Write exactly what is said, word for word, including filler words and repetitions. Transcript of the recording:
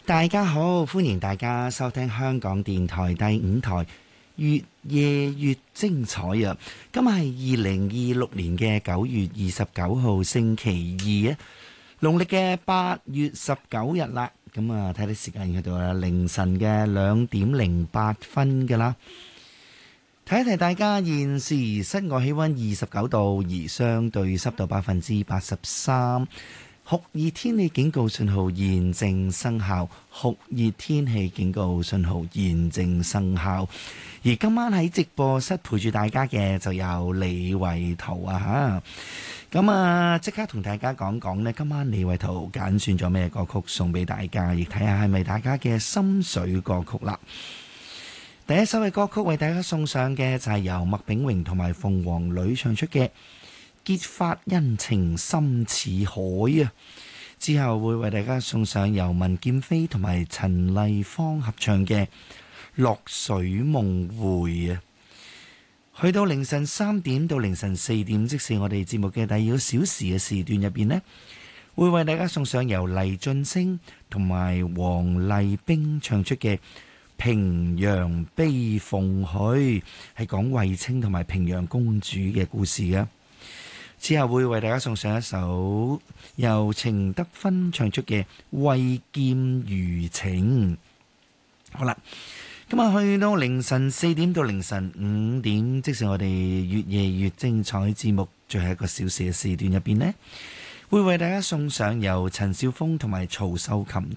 大家好，歡迎大家收聽香港電台第五台越夜越精彩啊！今日係二零二六年嘅九月二十九號星期二啊，農曆嘅八月十九日啦。咁啊，睇睇時間去到啦，凌晨嘅兩點零八分噶啦。睇一睇大家現時室外氣溫二十九度，而相對濕度百分之八十三。酷熱天氣警告信號現正生效，酷熱天氣警告信號現正生效。而今晚喺直播室陪住大家嘅就有李慧圖啊吓，咁啊即刻同大家講講呢，今晚李慧圖揀選咗咩歌曲送俾大家，亦睇下係咪大家嘅心水歌曲啦。第一首嘅歌曲為大家送上嘅就係由麥炳榮同埋鳳凰女唱出嘅結發恩情深似海啊，之後會為大家送上由文劍飛同埋陳麗芳合唱嘅落水夢回啊。去到凌晨三點到凌晨四點，即是我哋節目嘅第二個小時嘅時段入邊呢，會為大家送上由黎俊升同埋黃麗冰唱出嘅平陽悲鳳去，係講衛青同埋平陽公主嘅故事啊。之後會為大家送上一首由程德芬唱出嘅為劍如情。好啦，咁啊去到凌晨四點到凌晨五點，即是我哋越夜越精彩節目最後一個小時嘅時段入邊呢，會為大家送上由陳少峰同埋曹秀琴